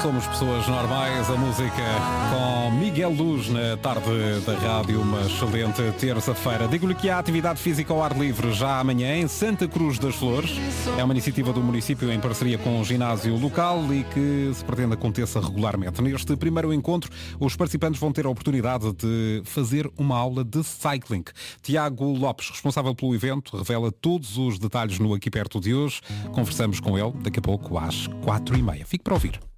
Somos pessoas normais, a música com Miguel Luz na tarde da rádio, uma excelente terça-feira. Digo-lhe que há atividade física ao ar livre já amanhã em Santa Cruz das Flores. É uma iniciativa do município em parceria com o ginásio local e que se pretende aconteça regularmente. Neste primeiro encontro, os participantes vão ter a oportunidade de fazer uma aula de cycling. Tiago Lopes, responsável pelo evento, revela todos os detalhes no Aqui Perto de hoje. Conversamos com ele daqui a pouco às 4h30. Fique para ouvir.